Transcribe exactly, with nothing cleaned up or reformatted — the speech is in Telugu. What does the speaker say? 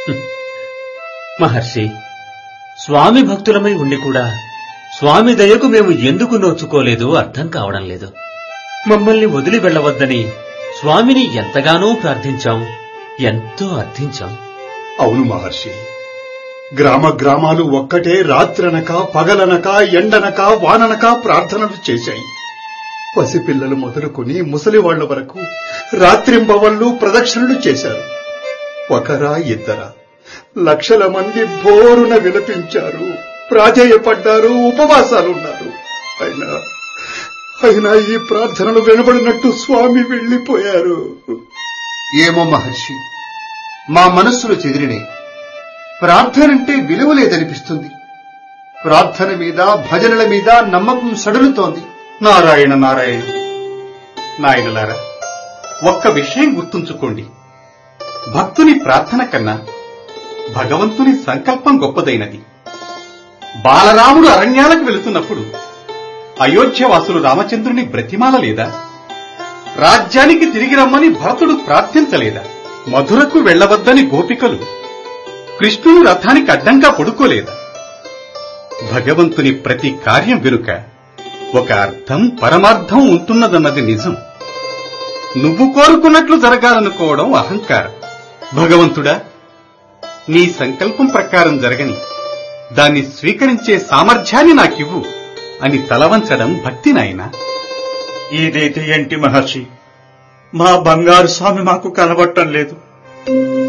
మహర్షి, స్వామి భక్తులమై ఉండి కూడా స్వామి దయకు మేము ఎందుకు నోచుకోలేదో అర్థం కావడం లేదు. మమ్మల్ని వదిలి వెళ్లవద్దని స్వామిని ఎంతగానో ప్రార్థించాం, ఎంతో అర్థించాం. అవును మహర్షి, గ్రామ గ్రామాలు ఒక్కటే రాత్రనక పగలనక ఎండనక వాననక ప్రార్థనలు చేశాయి. పసిపిల్లలు మొదలుకొని ముసలివాళ్ల వరకు రాత్రింబవళ్లు ప్రదక్షిణలు చేశారు. ఒకరా ఇద్దరా లక్షల మంది బోరున విలపించారు, ప్రాధేయపడ్డారు, ఉపవాసాలున్నారు. అయినా అయినా ఈ ప్రార్థనలు వినబడినట్టు స్వామి వెళ్లిపోయారు. ఏమో మహర్షి, మా మనస్సులు చెదిరినే. ప్రార్థనంటే విలువ లేదనిపిస్తుంది. ప్రార్థన మీద భజనల మీద నమ్మకం సడలుతోంది. నారాయణ నారాయణ. నాయనలారా, ఒక్క విషయం గుర్తుంచుకోండి. భక్తుని ప్రార్థన కన్నా భగవంతుని సంకల్పం గొప్పదైనది. బాలరాముడు అరణ్యాలకు వెళుతున్నప్పుడు అయోధ్యవాసులు రామచంద్రుని బ్రతిమాల లేదా? రాజ్యానికి తిరిగి రమ్మని భరతుడు ప్రార్థించలేదా? మధురకు వెళ్లవద్దని గోపికలు కృష్ణుని రథానికి అడ్డంగా పడుకోలేదా? భగవంతుని ప్రతి కార్యం వెనుక ఒక అర్థం, పరమార్థం ఉంటున్నదన్నది నిజం. నువ్వు కోరుకున్నట్లు జరగాలనుకోవడం అహంకారం. భగవంతుడా, నీ సంకల్పం ప్రకారం జరగని, దాన్ని స్వీకరించే సామర్థ్యాన్ని నాకివ్వు అని తలవంచడం భక్తి నాయనా. ఇదైతే ఏంటి మహర్షి, మా బంగారు స్వామి మాకు కనబట్టం లేదు.